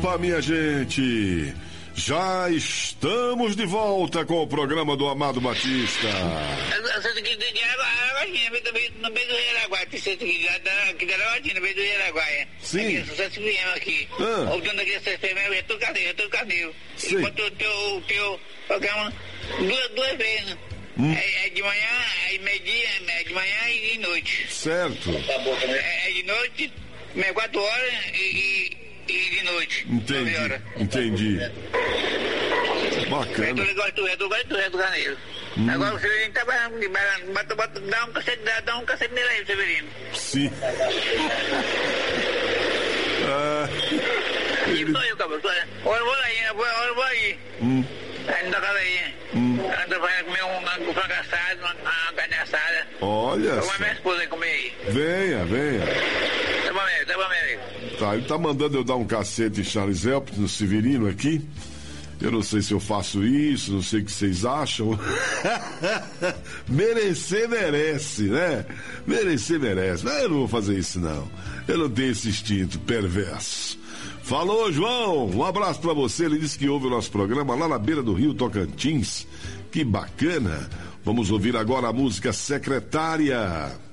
Opa, minha gente! Já estamos de volta com o programa do Amado Batista. No meio do Araguaia, aqui da Araguaia, no meio do Araguaia. Sim. Aqui, só se viemos aqui. Voltando aqui, eu tô cadeiro. Enquanto o teu programa duas vezes, né? É de manhã, é de meio-dia, é de manhã e de noite. Certo. É de noite, 4 horas e de noite. Entendi. Bacana. Eu gosto do Carneiro. Agora o Severino tá dá um cacete nele aí, Severino. Sim. Ele... Sou eu, cabelo. Olha, eu vou aí. Aí não dá casa aí. Anda vai comer um frango assado, uma carne assada. Olha. Eu vou minha esposa aí comer aí. Venha. Tá bom, meu amigo. Tá, ele tá mandando eu dar um cacete em Charles Elpt no Severino aqui. Eu não sei se eu faço isso, não sei o que vocês acham. Merecer merece, né? Merecer merece. Mas eu não vou fazer isso, não. Eu não tenho esse instinto perverso. Falou, João. Um abraço pra você. Ele disse que ouve o nosso programa lá na beira do Rio Tocantins. Que bacana. Vamos ouvir agora a música Secretária.